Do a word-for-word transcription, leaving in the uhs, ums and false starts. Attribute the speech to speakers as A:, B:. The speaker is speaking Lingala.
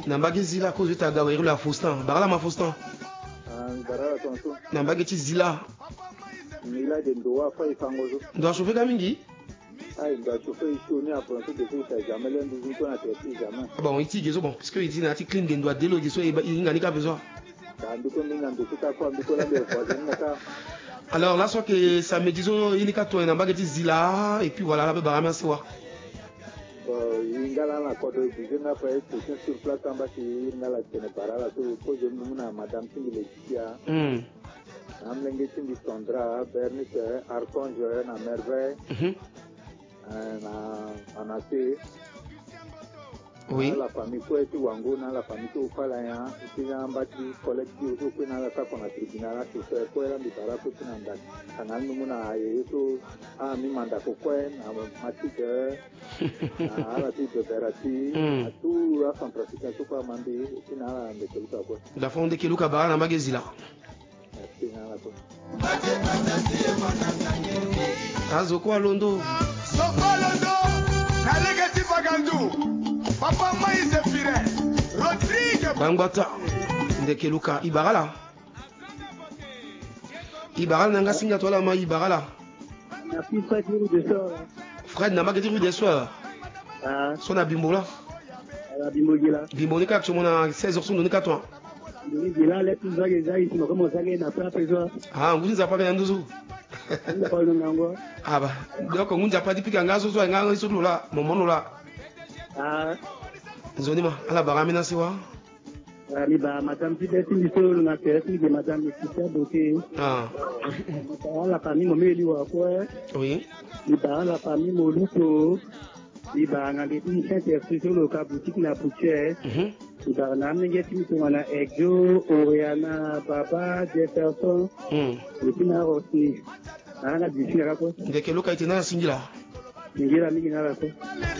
A: Nambagi zila cause ta gaweru la Faustin. Barala ma Faustin.
B: Ah, barala tonso.
A: Nambagi ti zila.
B: Mila de ndoa fa ifangozo.
A: Ndo chauffer kamingi?
B: Ah, il doit chauffer ici on est à penser que c'est jamais l'un de nous qu'on a testé jamais.
A: Bon, il tige bon parce que il dit na ti clean gen doit délo de so il ngani ka besoin. Alors là, soit que ça me disons il y a toi un bagage zila et puis voilà la be barama soir.
B: Il y a la code de n'a pas été sur place en bas qui n'a la tene parala to pose nous madame Tingiletia. Hmm. Am lengetin di Sondra Bernice Archange na merveille. Mhm. Na anate. Oui. La famille quoi tu wango na la famille tu fala ya kina ambati collective tu kuna la kwa na tribunal tu se kwa la mitara tu kuna ndani kanal numuna yeso a mi manda ko kwa na matike na ala tu de berati tu la centrafricain tu kwa mandi kina la de keluka ko
A: da fond de keluka ba na magazila
B: kina la ko
A: azo kwa londo
C: sokolondo nalegati bagandu Papa Maïs Fire, Rodrigue
A: Bangwata, Ndekeluka, Ibarala. Ibarala nanga singa tola ma Ibarala.
B: Na fi Fred rue des Soeurs.
A: Fred na magati rue des Soeurs.
B: Ah.
A: Sona Bimbola.
B: La Bimbogila.
A: Bimboni ka tsomona seize heures son doni ka toi.
B: Bimbogila les plus vagues zaïs mo comme ça na pas présent.
A: Ah, ngunza pa kana nduzu. Ah ba, donc ngunza pa dipika ngazo so nganga isulu la, momono la. Ah, zoni ma ala baramina siwa.
B: Ni ba madame Pidesi ni solo na therapie de madame Pidesi beauté. Ah. La famille momeli wa quoi? Oui. Ni ba la famille moluto. Ni ba na les techniciens sur le cas boutique na poussière. Mhm. Ni ba na ngeti to na Egjo, Oriana, Baba, Jefferson. Mhm. Et puis na aussi. Na na disi na ko.
A: Ndeke loka itina singila.
B: Singila mingi na ko.